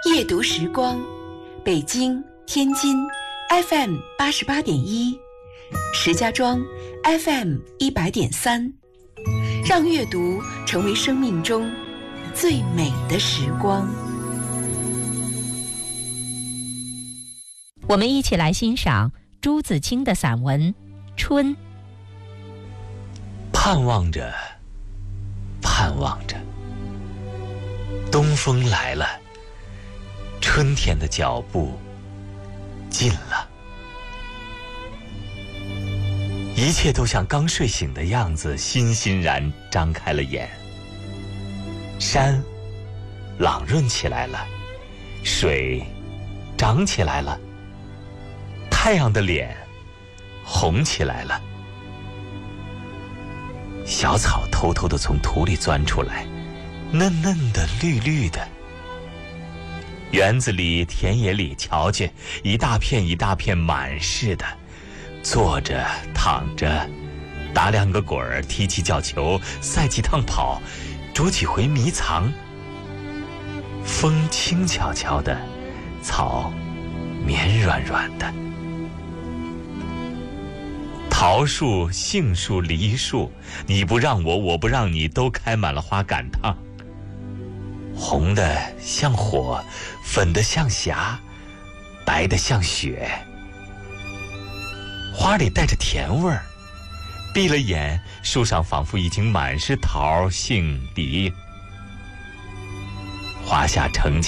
夜读时光，北京、天津 FM 88.1，石家庄 FM 100.3，让阅读成为生命中最美的时光。 我们一起来欣赏朱自清的散文《春》。 盼望着，盼望着，东风来了，春天的脚步近了，一切都像刚睡醒的样子，欣欣然张开了眼。山朗润起来了，水涨起来了，太阳的脸红起来了，小草偷偷地从土里钻出来，嫩嫩的，绿绿的。园子里、田野里，瞧去，一大片一大片满是的，坐着、躺着，打2个滚儿，踢起脚球，赛几趟跑，捉几回迷藏。风轻悄悄的，草绵软软的。桃树、杏树、梨树，你不让我，我不让你，都开满了花赶趟。红的像火，粉的像霞，白的像雪。花里带着甜味儿，闭了眼，树上仿佛已经满是桃、杏、梨。花下成